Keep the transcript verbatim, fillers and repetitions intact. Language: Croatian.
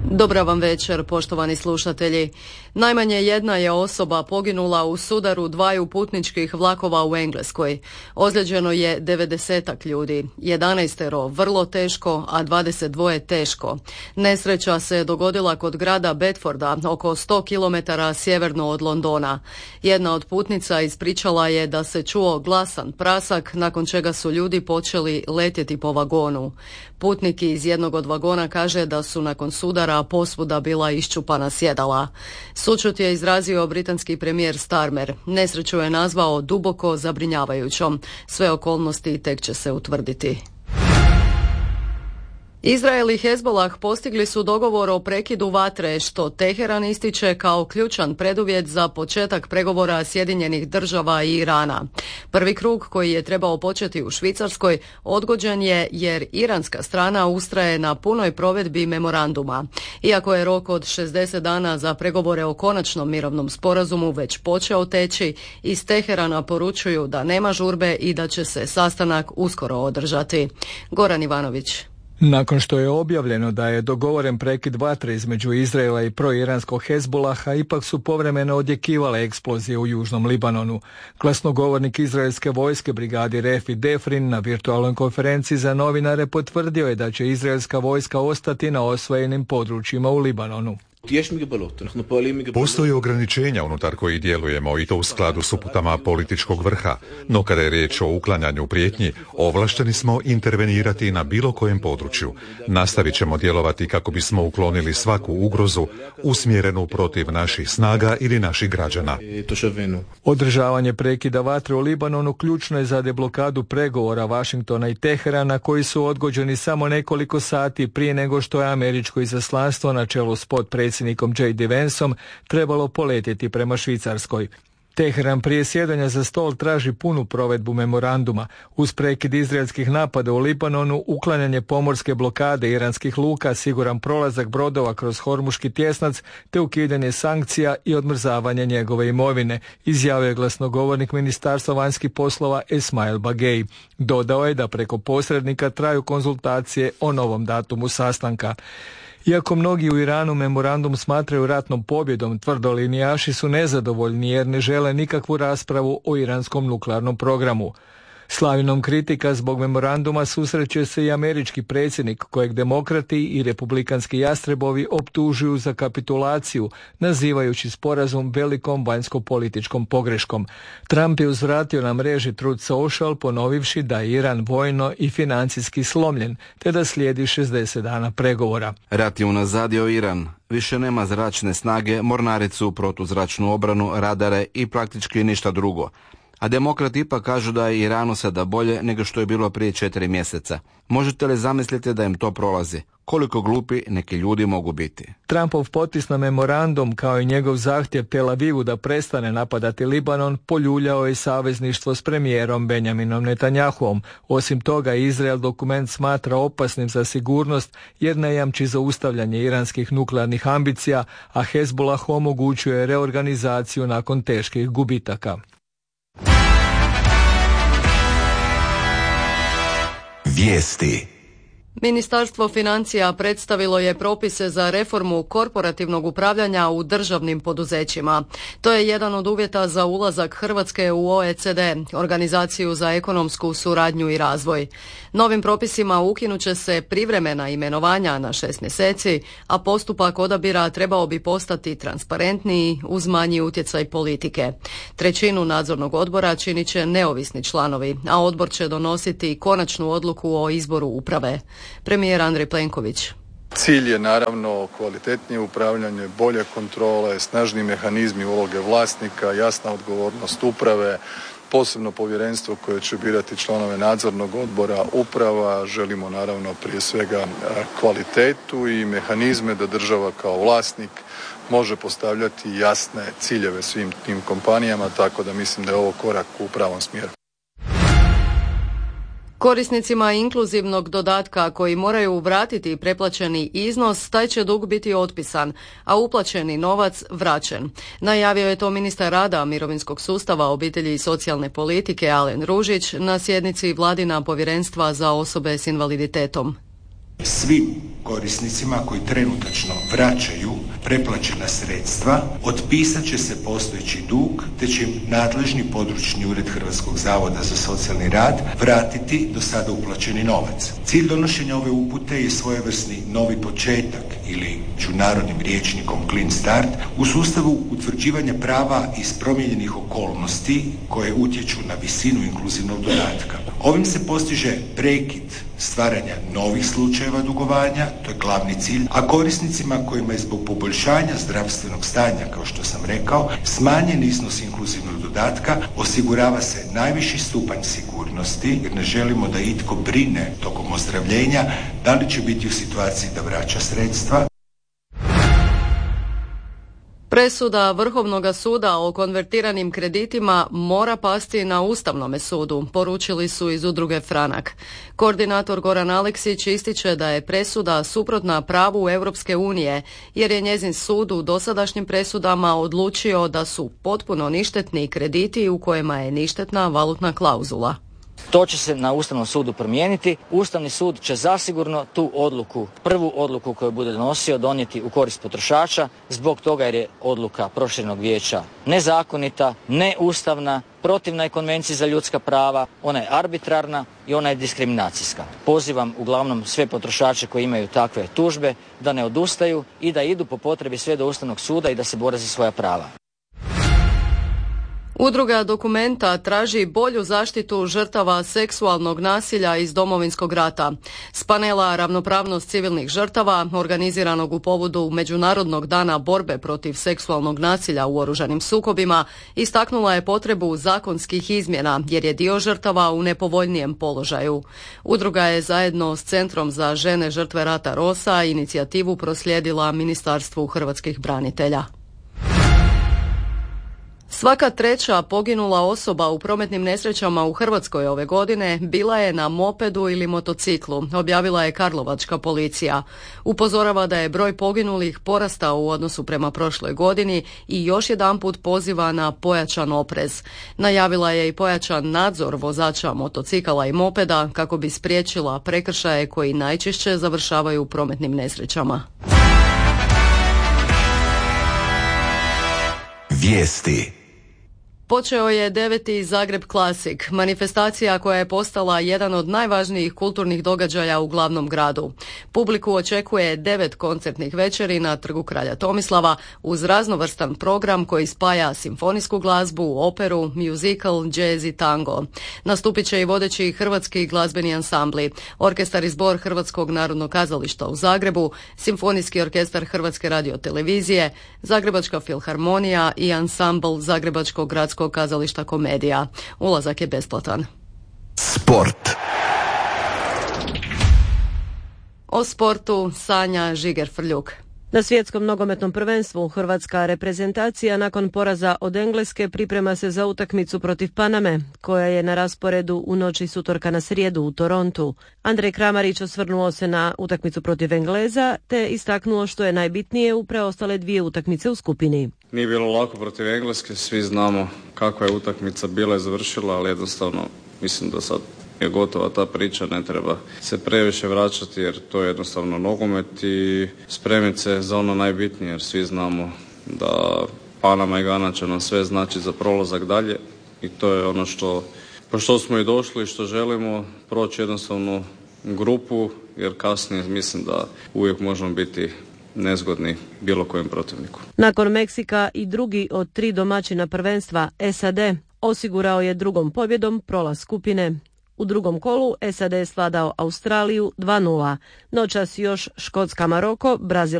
Dobra vam večer, poštovani slušatelji. Najmanje jedna je osoba poginula u sudaru dvaju putničkih vlakova u Engleskoj. Ozlijeđeno je devedesetak ljudi, jedanaestero vrlo teško, a dvadeset dva teško. Nesreća se dogodila kod grada Bedforda, oko sto kilometara sjeverno od Londona. Jedna od putnica ispričala je da se čuo glasan prasak, nakon čega su ljudi počeli letjeti po vagonu. Putnik iz jednog od vagona kaže da su nakon sudara posvuda bila iščupana sjedala. Sućut je izrazio britanski premijer Starmer. Nesreću je nazvao duboko zabrinjavajućom. Sve okolnosti tek će se utvrditi. Izrael i Hezbolah postigli su dogovor o prekidu vatre, što Teheran ističe kao ključan preduvjet za početak pregovora Sjedinjenih država i Irana. Prvi krug, koji je trebao početi u Švicarskoj, odgođen je jer iranska strana ustraje na punoj provedbi memoranduma. Iako je rok od šezdeset dana za pregovore o konačnom mirovnom sporazumu već počeo teći, iz Teherana poručuju da nema žurbe i da će se sastanak uskoro održati. Goran Ivanović. Nakon što je objavljeno da je dogovoren prekid vatre između Izraela i proiranskog Hezbolaha, ipak su povremeno odjekivale eksplozije u južnom Libanonu. Glasnogovornik izraelske vojske brigadi Refi Defrin na virtualnoj konferenciji za novinare potvrdio je da će izraelska vojska ostati na osvojenim područjima u Libanonu. Postoje ograničenja unutar koji djelujemo i to u skladu s uputama političkog vrha, no kada je riječ o uklanjanju prijetnji, ovlašteni smo intervenirati na bilo kojem području. Nastavit ćemo djelovati kako bismo uklonili svaku ugrozu usmjerenu protiv naših snaga ili naših građana. Održavanje prekida vatre u Libanonu ključno je za deblokadu pregovora Vašingtona i Teherana, koji su odgođeni samo nekoliko sati prije nego što je američko izaslanstvo na čelu s potpredsjednikom predsjednikom J D Vanceom trebalo poletjeti prema Švicarskoj. Teheran prije sjedanja za stol traži punu provedbu memoranduma. Uz prekid izraelskih napada u Libanonu, uklanjanje pomorske blokade iranskih luka, siguran prolazak brodova kroz Hormuški tjesnac te ukidanje sankcija i odmrzavanje njegove imovine, izjavio je glasnogovornik Ministarstva vanjskih poslova Esmail Bagej. Dodao je da preko posrednika traju konzultacije o novom datumu sastanka. Iako mnogi u Iranu memorandum smatraju ratnom pobjedom, tvrdolinijaši su nezadovoljni jer ne žele nikakvu raspravu o iranskom nuklearnom programu. S lavinom kritika zbog memoranduma susreće se i američki predsjednik, kojeg demokrati i republikanski jastrebovi optužuju za kapitulaciju, nazivajući sporazum velikom vanjsko-političkom pogreškom. Trump je uzvratio na mreži Truth Social, ponovivši da je Iran vojno i financijski slomljen, te da slijedi šezdeset dana pregovora. Rat je unazadio Iran. Više nema zračne snage, mornaricu, protuzračnu obranu, radare i praktički ništa drugo. A demokrati ipak kažu da je Iranu sada bolje nego što je bilo prije četiri mjeseca. Možete li zamisliti da im to prolazi? Koliko glupi neki ljudi mogu biti? Trumpov potpis na memorandum, kao i njegov zahtjev Tel Avivu da prestane napadati Libanon, poljuljao je savezništvo s premijerom Benjaminom Netanjahuom. Osim toga, Izrael dokument smatra opasnim za sigurnost jer ne jamči zaustavljanje iranskih nuklearnih ambicija, a Hezbolah omogućuje reorganizaciju nakon teških gubitaka. Vijesti. Ministarstvo financija predstavilo je propise za reformu korporativnog upravljanja u državnim poduzećima. To je jedan od uvjeta za ulazak Hrvatske u O E C D, Organizaciju za ekonomsku suradnju i razvoj. Novim propisima ukinut će se privremena imenovanja na šest mjeseci, a postupak odabira trebao bi postati transparentniji uz manji utjecaj politike. Trećinu nadzornog odbora činit će neovisni članovi, a odbor će donositi konačnu odluku o izboru uprave. Premijer Andrej Plenković. Cilj je naravno kvalitetnije upravljanje, bolje kontrole, snažni mehanizmi uloge vlasnika, jasna odgovornost uprave, posebno povjerenstvo koje će birati članove nadzornog odbora uprava. Želimo naravno prije svega kvalitetu i mehanizme da država kao vlasnik može postavljati jasne ciljeve svim tim kompanijama, tako da mislim da je ovo korak u pravom smjeru. Korisnicima inkluzivnog dodatka koji moraju vratiti preplaćeni iznos, taj će dug biti otpisan, a uplaćeni novac vraćen. Najavio je to ministar rada, mirovinskog sustava, obitelji i socijalne politike Alen Ružić na sjednici Vladina povjerenstva za osobe s invaliditetom. Svi korisnicima koji trenutačno vraćaju preplaćena sredstva otpisat će se postojeći dug, te će im nadležni područni ured Hrvatskog zavoda za socijalni rad vratiti do sada uplaćeni novac. Cilj donošenja ove upute je svojevrsni novi početak ili međunarodnim rječnikom clean start u sustavu utvrđivanja prava iz promijenjenih okolnosti koje utječu na visinu inkluzivnog dodatka. Ovim se postiže prekid stvaranja novih slučajeva dugovanja, to je glavni cilj, a korisnicima kojima je zbog poboljšanja zdravstvenog stanja, kao što sam rekao, smanjen iznos inkluzivnog dodatka, osigurava se najviši stupanj sigurnosti, jer ne želimo da itko brine tokom ozdravljenja da li će biti u situaciji da vraća sredstva. Presuda Vrhovnog suda o konvertiranim kreditima mora pasti na Ustavnome sudu, poručili su iz udruge Franak. Koordinator Goran Aleksić ističe da je presuda suprotna pravu Europske unije, jer je njezin sud u dosadašnjim presudama odlučio da su potpuno ništetni krediti u kojima je ništetna valutna klauzula. To će se na Ustavnom sudu promijeniti. Ustavni sud će zasigurno tu odluku, prvu odluku koju bude donosio, donijeti u korist potrošača, zbog toga jer je odluka proširenog vijeća nezakonita, neustavna, protivna je Konvenciji za ljudska prava, ona je arbitrarna i ona je diskriminacijska. Pozivam uglavnom sve potrošače koji imaju takve tužbe da ne odustaju i da idu po potrebi sve do Ustavnog suda i da se bore za svoja prava. Udruga Dokumenta traži bolju zaštitu žrtava seksualnog nasilja iz Domovinskog rata. S panela Ravnopravnost civilnih žrtava, organiziranog u povodu Međunarodnog dana borbe protiv seksualnog nasilja u oružanim sukobima, istaknula je potrebu zakonskih izmjena jer je dio žrtava u nepovoljnijem položaju. Udruga je zajedno s Centrom za žene žrtve rata Rosa inicijativu proslijedila Ministarstvu hrvatskih branitelja. Svaka treća poginula osoba u prometnim nesrećama u Hrvatskoj ove godine bila je na mopedu ili motociklu, objavila je karlovačka policija. Upozorava da je broj poginulih porastao u odnosu prema prošloj godini i još jedanput poziva na pojačan oprez. Najavila je i pojačan nadzor vozača motocikala i mopeda kako bi spriječila prekršaje koji najčešće završavaju u prometnim nesrećama. Vijesti. Počeo je deveti Zagreb Classic, manifestacija koja je postala jedan od najvažnijih kulturnih događaja u glavnom gradu. Publiku očekuje devet koncertnih večeri na Trgu kralja Tomislava uz raznovrstan program koji spaja simfonijsku glazbu, operu, musical, jazz i tango. Nastupit će i vodeći hrvatski glazbeni ansambli, orkestar i zbor Hrvatskog narodnog kazališta u Zagrebu, simfonijski orkestar Hrvatske radiotelevizije, Zagrebačka filharmonija i ansambl Zagrebačkog gradskog kazališta Komedija. Ulazak je besplatan. Sport. O sportu Sanja Žiger-Frljuk. Na svjetskom nogometnom prvenstvu hrvatska reprezentacija nakon poraza od Engleske priprema se za utakmicu protiv Paname, koja je na rasporedu u noći s utorka na srijedu u Torontu. Andrej Kramarić osvrnuo se na utakmicu protiv Engleza, te istaknuo što je najbitnije u preostale dvije utakmice u skupini. Nije bilo lako protiv Engleske, svi znamo kakva je utakmica bila i završila, ali jednostavno mislim da sad je gotova ta priča, ne treba se previše vraćati jer to je jednostavno nogomet i spremiti se za ono najbitnije jer svi znamo da Panama i Gana će nam sve znači za prolazak dalje i to je ono što, po što smo i došli i što želimo, proći jednostavno grupu jer kasnije mislim da uvijek možemo biti nezgodni bilo kojem protivniku. Nakon Meksika i drugi od tri domaćina prvenstva S A D osigurao je drugom pobjedom prolaz skupine. U drugom kolu S A D je svladao Australiju dva nula. Noćas još Škotska Maroko, Brazil